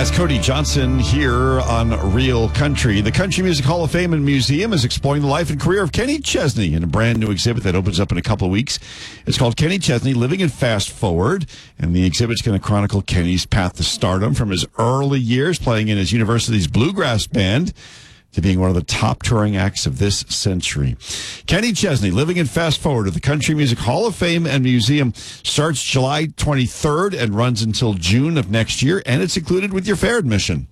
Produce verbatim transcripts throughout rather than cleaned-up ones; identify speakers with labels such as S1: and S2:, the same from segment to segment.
S1: That's Cody Johnson here on Real Country. The Country Music Hall of Fame and Museum is exploring the life and career of Kenny Chesney in a brand new exhibit that opens up in a couple of weeks. It's called Kenny Chesney, Living in Fast Forward, and the exhibit's going to chronicle Kenny's path to stardom from his early years playing in his university's bluegrass band to being one of the top touring acts of this century. Kenny Chesney, Living in Fast Forward at the Country Music Hall of Fame and Museum, starts July twenty-third and runs until June of next year, and it's included with your fare admission.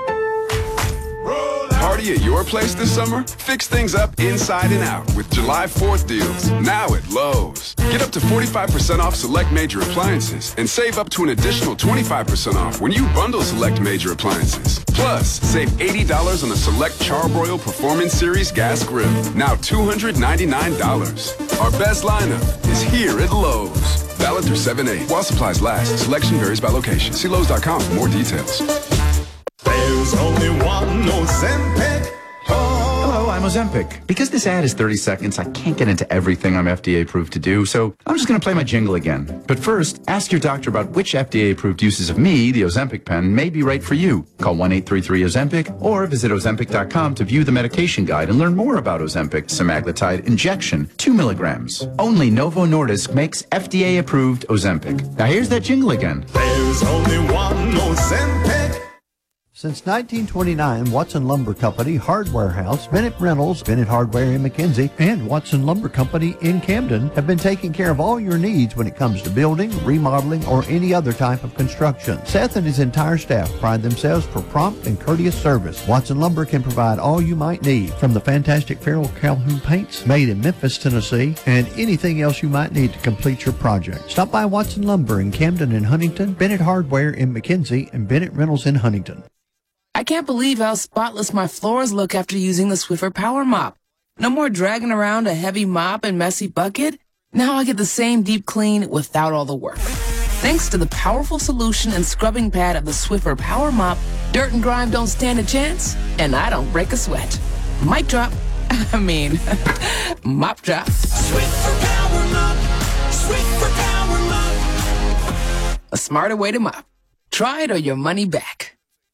S2: Party at your place this summer? Fix things up inside and out with July fourth deals, now at Lowe's. Get up to forty-five percent off select major appliances and save up to an additional twenty-five percent off when you bundle select major appliances. Plus, save eighty dollars on a select Charbroil Performance Series gas grill, now two hundred ninety-nine dollars. Our best lineup is here at Lowe's. Valid through seven eight. While supplies last, selection varies by location. See Lowe's dot com for more details.
S3: There's only one Ozempic. Oh.
S4: Hello, I'm Ozempic. Because this ad is thirty seconds, I can't get into everything I'm F D A approved to do, so I'm just going to play my jingle again. But first, ask your doctor about which F D A approved uses of me, the Ozempic pen, may be right for you. Call one eight three three Ozempic or visit Ozempic dot com to view the medication guide and learn more about Ozempic semaglutide injection, two milligrams. Only Novo Nordisk makes F D A approved Ozempic. Now here's that jingle again.
S3: There's only one Ozempic.
S5: Since nineteen twenty-nine, Watson Lumber Company, Hardware House, Bennett Rentals, Bennett Hardware in McKenzie, and Watson Lumber Company in Camden have been taking care of all your needs when it comes to building, remodeling, or any other type of construction. Seth and his entire staff pride themselves for prompt and courteous service. Watson Lumber can provide all you might need, from the fantastic Farrell Calhoun paints made in Memphis, Tennessee, and anything else you might need to complete your project. Stop by Watson Lumber in Camden and Huntington, Bennett Hardware in McKenzie, and Bennett Rentals in Huntington.
S6: I can't believe how spotless my floors look after using the Swiffer Power Mop. No more dragging around a heavy mop and messy bucket. Now I get the same deep clean without all the work. Thanks to the powerful solution and scrubbing pad of the Swiffer Power Mop, dirt and grime don't stand a chance, and I don't break a sweat. Mic drop. I mean, mop drop.
S3: Swiffer Power Mop. Swiffer Power Mop.
S6: A smarter way to mop. Try it or your money back.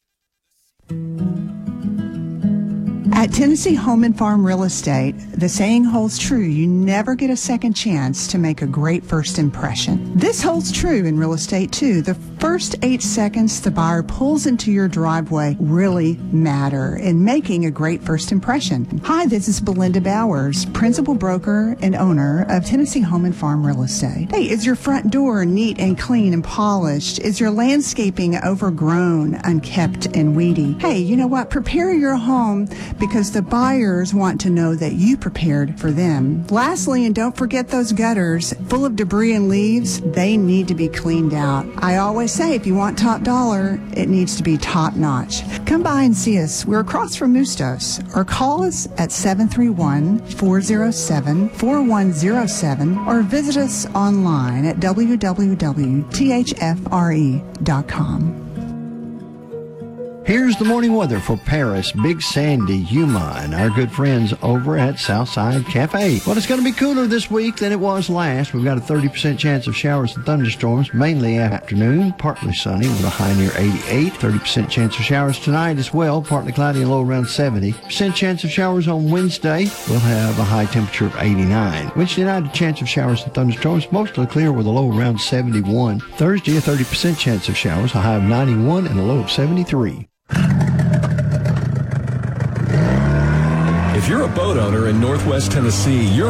S7: At Tennessee Home and Farm Real Estate, the saying holds true, you never get a second chance to make a great first impression. This holds true in real estate too. The first eight seconds the buyer pulls into your driveway really matter in making a great first impression. Hi, this is Belinda Bowers, principal broker and owner of Tennessee Home and Farm Real Estate. Hey, is your front door neat and clean and polished? Is your landscaping overgrown, unkept, and weedy? Hey, you know what? Prepare your home because the buyers want to know that you prepared for them. Lastly, and don't forget those gutters full of debris and leaves, they need to be cleaned out. I always say if you want top dollar, it needs to be top notch. Come by and see us. We're across from Mustos, or call us at seven three one, four oh seven, four one oh seven or visit us online at w w w dot t h f r e dot com.
S5: Here's the morning weather for Paris, Big Sandy, Yuma, and our good friends over at Southside Cafe. Well, it's going to be cooler this week than it was last. We've got a thirty percent chance of showers and thunderstorms, mainly afternoon, partly sunny with a high near eighty-eight. thirty percent chance of showers tonight as well, partly cloudy and low around seventy. percent chance of showers on Wednesday. We'll have a high temperature of eighty-nine. Wednesday night, a chance of showers and thunderstorms, mostly clear with a low around seventy-one. Thursday, a thirty percent chance of showers, a high of ninety-one and a low of seventy-three.
S8: If you're a boat owner in Northwest Tennessee, you're